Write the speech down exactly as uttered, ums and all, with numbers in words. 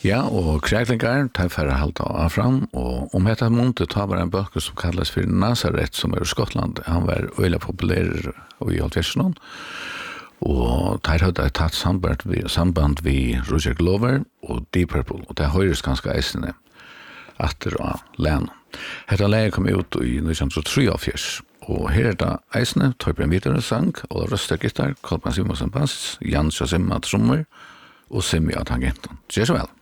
Ja, og kräklingar tar färre halta av fram, och om detta månte tar bara en böcker som kallas för Nazareth, som är i Skottland. Han var väldigt populär i halvfjerdsån, och tar hade ett tatt samband vid, samband vid Roger Glover och Deep Purple, och det hörs ganska äsne efter och län. Detta läge kom ut i nittonhundratre, och här är det äsne, Torbjörn Vidare sang, och röster gitarr, Kolbjörn Simonsen bass, Jan Sjösimma trummor, och Simmi av tangenten. Så så väl.